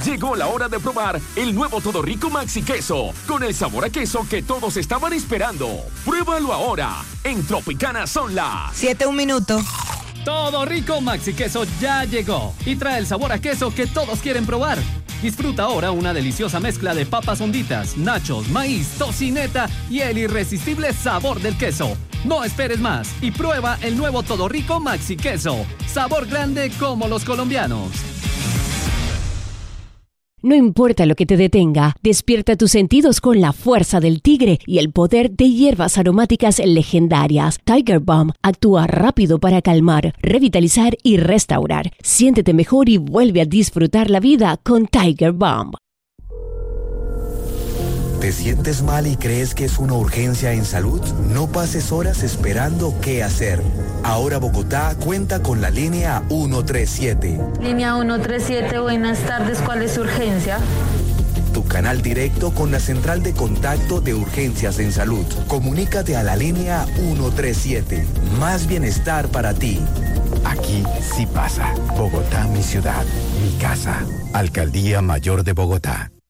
Llegó la hora de probar el nuevo Todo Rico Maxi Queso, con el sabor a queso que todos estaban esperando. Pruébalo ahora. En Tropicana son las 7:01 minuto. Todo Rico Maxi Queso ya llegó y trae el sabor a queso que todos quieren probar. Disfruta ahora una deliciosa mezcla de papas honditas, nachos, maíz, tocineta y el irresistible sabor del queso. No esperes más y prueba el nuevo Todo Rico Maxi Queso. Sabor grande como los colombianos. No importa lo que te detenga, despierta tus sentidos con la fuerza del tigre y el poder de hierbas aromáticas legendarias. Tiger Balm actúa rápido para calmar, revitalizar y restaurar. Siéntete mejor y vuelve a disfrutar la vida con Tiger Balm. ¿Te sientes mal y crees que es una urgencia en salud? No pases horas esperando qué hacer. Ahora Bogotá cuenta con la línea 137. Línea 137, buenas tardes, ¿cuál es su urgencia? Tu canal directo con la central de contacto de urgencias en salud. Comunícate a la línea 137. Más bienestar para ti. Aquí sí pasa. Bogotá, mi ciudad, mi casa. Alcaldía Mayor de Bogotá.